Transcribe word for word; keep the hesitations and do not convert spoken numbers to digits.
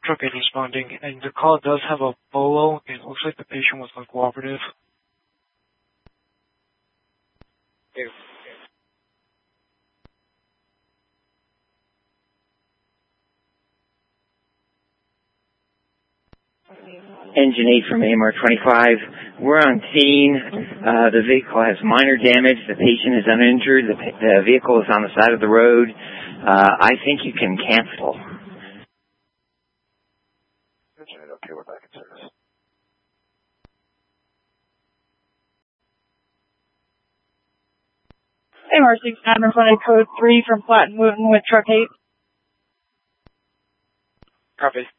Truck eight responding, and the call does have a bolo. It looks like the patient was uncooperative. Ew. Engine eight from A M R twenty-five. We're on scene. Uh, the vehicle has minor damage. The patient is uninjured. The, the vehicle is on the side of the road. Uh, I think you can cancel. Engine eight, okay, we're back in service. A M R sixty-nine, refunded code three from Platten Wooten with Truck eight. Copy.